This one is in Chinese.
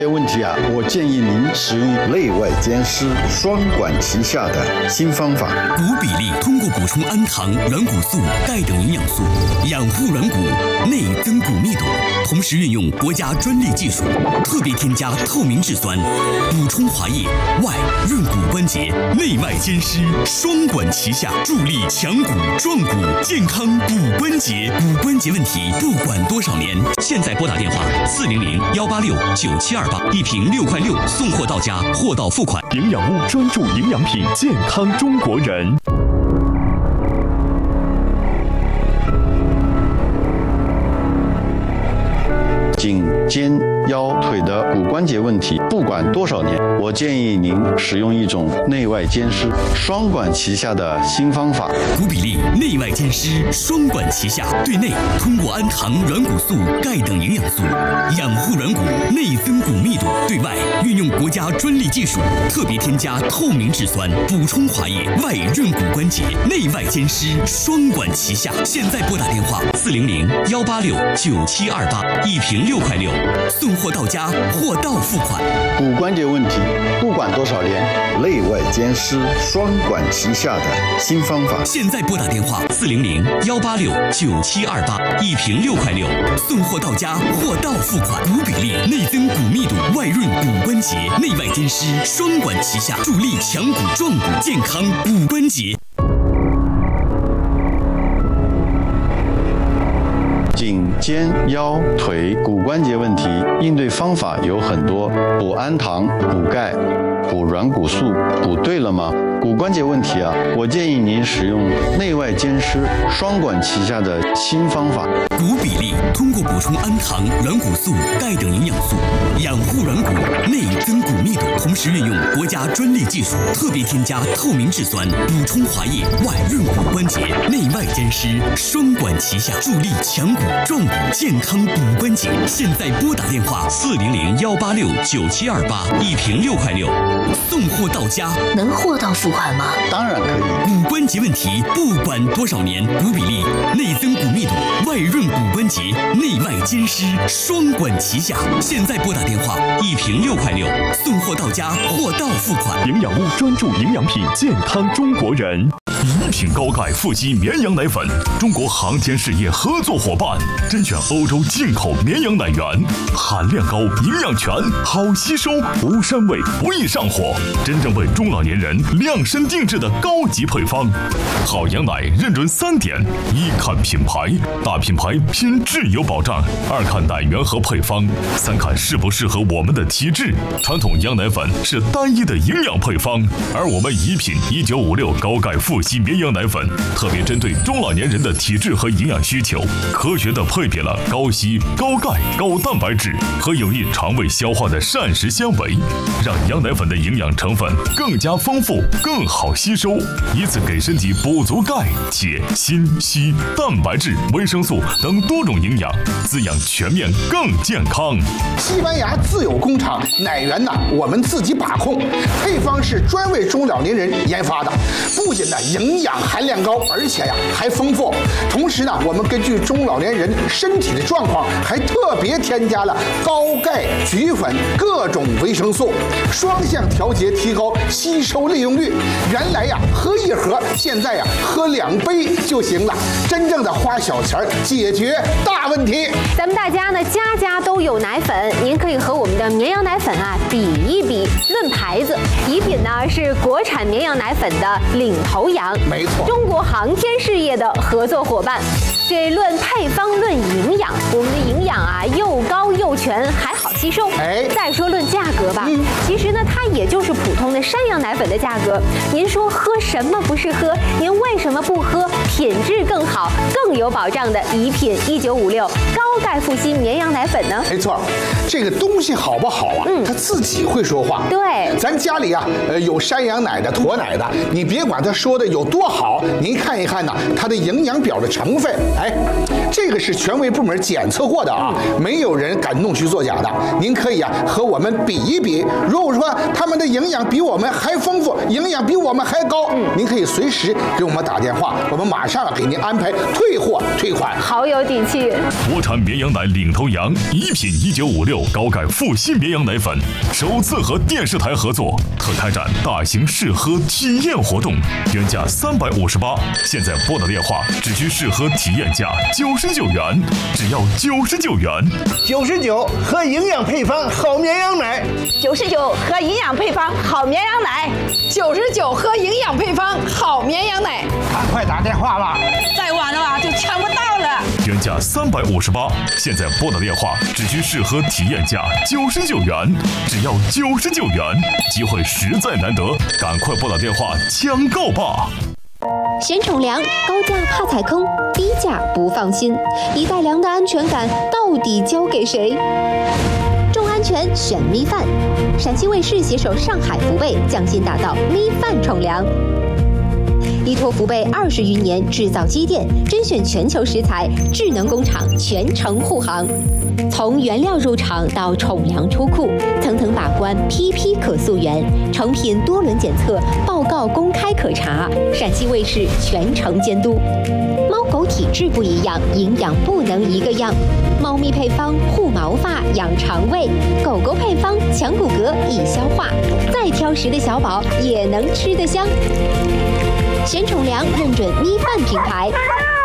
这问题啊，我建议您使用内外兼施、双管齐下的新方法。 骨比例通过补充氨糖、软骨素、钙等营养素，养护软骨，内增骨密度，同时运用国家专利技术，特别添加透明质酸，补充滑液，外润骨关节，内外兼施，双管齐下，助力强骨壮骨，健康骨关节。骨关节问题不管多少年，现在拨打电话400-186-9728，一瓶6块6，送货到家，货到付款。 营养物专注营养品，健康中国人。 颈、肩、腰、腿的骨关节问题，不管多少年，我建议您使用一种内外兼施、双管齐下的新方法。 骨比例内外兼施，双管齐下，对内通过氨糖、软骨素、钙等营养素养护软骨，内增骨密度；对外运用国家专利技术，特别添加透明质酸，补充滑液，外润骨关节，内外兼施，双管齐下。现在拨打电话400-186-9728，一瓶6块6，送货到家，货到付款。 骨关节问题不管多少年，内外兼施、双管齐下的新方法。 现在拨打电话400-186-9728，一瓶6块6，送货到家，货到付款。骨比例内增骨密度，外润骨关节，内外兼施，双管齐下，助力强骨壮骨，健康骨关节。 颈、肩、腰、腿骨关节问题应对方法有很多，补氨糖、补钙、补软骨素，补对了吗？骨关节问题啊，我建议您使用内外兼施、双管齐下的新方法。 骨比例通过补充氨糖、软骨素、钙等营养素，养护软骨，内增骨密度，同时运用国家专利技术，特别添加透明质酸，补充滑液，外润骨关节，内外兼施，双管齐下，助力强骨壮骨，健康骨关节。现在拨打电话400-186-9728，一瓶6块6，送货到家。 能货到付款吗？ 当然可以。 骨关节问题不管多少年，骨比例内增骨密度，外润骨关节，内外兼施，双管齐下。现在拨打电话，一瓶6块6，送货到家，货到付款。 营养物专注营养品，健康中国人。一品高钙富硒绵羊奶粉，中国航天事业合作伙伴，甄选欧洲进口绵羊奶源，含量高，营养全，好吸收，无膻味，不易上火，真正为中老年人量身定制的高级配方。好羊奶认准3点：一看品牌，大品牌拼质优保障；二看奶源和配方；三看适不适合我们的体质。传统羊奶粉是单一的营养配方，而我们一品1956高钙富硒绵羊奶粉特别针对中老年人的体质和营养需求，科学的配比了高硒、高钙、高蛋白质和有益肠胃消化的膳食纤维，让羊奶粉的营养成分更加丰富，更好吸收，以此给身体补足钙、铁、锌、硒、蛋白质、维生素等多种营养，滋养全面更健康。 西班牙自有工厂，奶源呢我们自己把控，配方是专为中老年人研发的，不仅呢营养含量高，而且呀还丰富。同时呢，我们根据中老年人身体的状况，还特别添加了高钙、菊粉各种维生素，双向调节，提高吸收利用率。原来呀喝1盒，现在呀喝2杯就行了，真正的花小钱解决大问题。 咱们大家呢家家都有奶粉，您可以和我们的绵羊奶粉啊比一比。论牌子，宜品呢是国产绵羊奶粉的领头羊， 没错， 中国航天事业的合作伙伴。这论配方论营养，我们的营养啊又高又全，还好吸收。再说论价格吧，其实呢它也就是普通的山羊奶粉的价格。您说喝什么不是喝？您为什么不喝品质更好、更有保障的宜品1956高钙富硒绵羊奶粉呢？ 没错，这个东西好不好啊？它自己会说话。 对， 咱家里啊，有山羊奶的、驼奶的，你别管它说的有多好，您看一看呢，它的营养表的成分， 这个是权威部门检测过的啊，没有人敢弄虚作假的。您可以和我们比一比，如果说他们的营养比我们还丰富，营养比我们还高，您可以随时给我们打电话，我们马上给您安排退货退款。 好有底气！ 国产绵羊奶领头羊1品1956高钙复新绵羊奶粉首次和电视台合作，特开展大型试喝体验活动，原价358，现在拨打电话只需试喝体验价99元，只要99元。 99和营养配方好绵羊奶 ，99和营养配方好绵羊奶，99和营养配方好绵羊奶。 赶快打电话吧， 再晚的话就抢不到了。 原价358，现在拨打电话只需试喝体验价99元，只要99元，机会实在难得，赶快拨打电话抢购吧！ 选宠粮，高价怕踩坑，低价不放心，一袋粮的安全感到底交给谁？重安全选咪饭，陕西卫视携手上海福贝匠心打造咪饭宠粮。依托福贝20余年制造积淀，甄选全球食材，智能工厂全程护航。从原料入场到宠粮出库，层层把关，批批可溯源，成品多轮检测，报告公开可查，陕西卫视全程监督。猫狗体质不一样，营养不能一个样。猫咪配方护毛发、养肠胃，狗狗配方强骨骼、易消化。再挑食的小宝也能吃得香。选宠粮认准咪饭品牌。